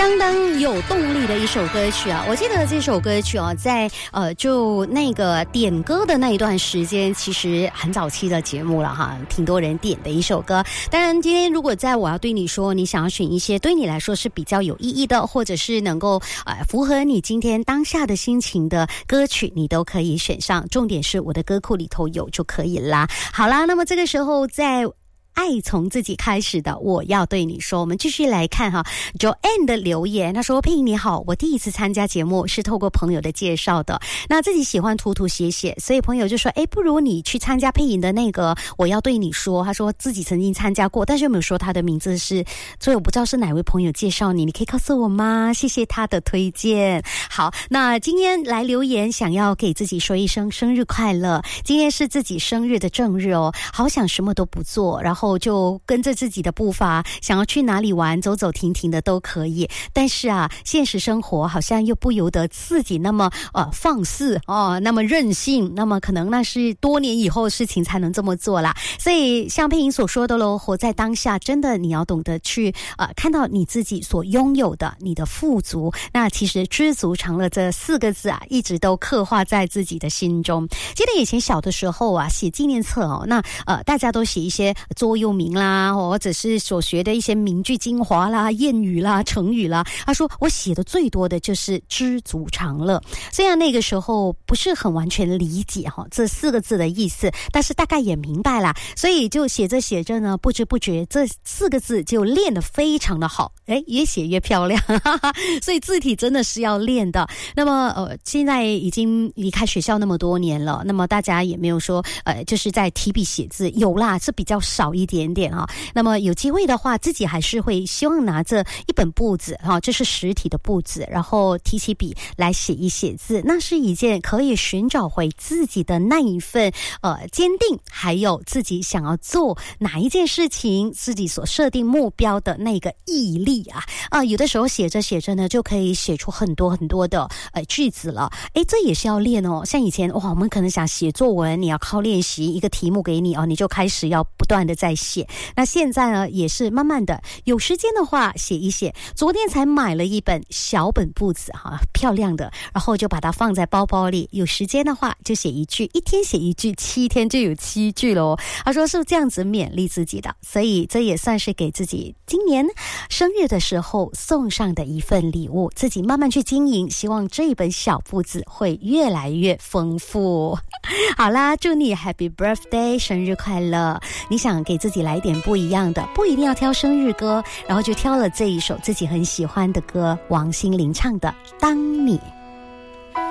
相当有动力的一首歌曲啊！我记得这首歌曲啊，在就那个点歌的那一段时间，其实很早期的节目了哈，挺多人点的一首歌。当然，今天如果在我要对你说，你想要选一些对你来说是比较有意义的，或者是能够符合你今天当下的心情的歌曲，你都可以选上。重点是我的歌库里头有就可以啦。好啦，那么这个时候在爱从自己开始的我要对你说，我们继续来看哈 Joanne 的留言。他说，佩莹你好，我第一次参加节目是透过朋友的介绍的，那自己喜欢涂涂写写，所以朋友就说不如你去参加佩莹的那个我要对你说。他说自己曾经参加过，但是又没有说他的名字是，所以我不知道是哪位朋友介绍你，你可以告诉我吗？谢谢他的推荐。好，那今天来留言，想要给自己说一声生日快乐。今天是自己生日的正日哦，好想什么都不做，然后就跟着自己的步伐，想要去哪里玩走走停停的都可以，但是啊，现实生活好像又不由得自己那么放肆哦，那么任性，那么可能那是多年以后的事情才能这么做啦。所以像佩莹所说的咯，活在当下，真的你要懂得去看到你自己所拥有的，你的富足。那其实知足常乐这4个字啊，一直都刻画在自己的心中。记得以前小的时候啊，写纪念册哦，那大家都写一些座右铭啦，或者是所学的一些名句精华啦、谚语啦、成语啦。他说我写的最多的就是知足常乐。虽然那个时候不是很完全理解这4个字的意思，但是大概也明白啦，所以就写着写着呢，不知不觉这4个字就练得非常的好，越写越漂亮所以字体真的是要练的。那么现在已经离开学校那么多年了，那么大家也没有说就是在提笔写字，有啦，是比较少一点点啊。那么有机会的话，自己还是会希望拿着一本簿子这是实体的簿子，然后提起笔来写一写字，那是一件可以寻找回自己的那一份坚定，还有自己想要做哪一件事情，自己所设定目标的那个毅力啊。有的时候写着写着呢，就可以写出很多很多的句子了。这也是要练哦。像以前我们可能想写作文，你要靠练习，一个题目给你你就开始要不断的在写。那现在呢，也是慢慢的有时间的话写一写。昨天才买了一本小本簿子漂亮的，然后就把它放在包包里，有时间的话就写一句，一天写一句，7天就有7句了。他说是这样子勉励自己的，所以这也算是给自己今年生日的时候送上的一份礼物，自己慢慢去经营，希望这一本小簿子会越来越丰富。好啦，祝你 Happy Birthday， 生日快乐。你想给自己来点不一样的，不一定要挑生日歌，然后就挑了这一首自己很喜欢的歌，王心凌唱的《当你》。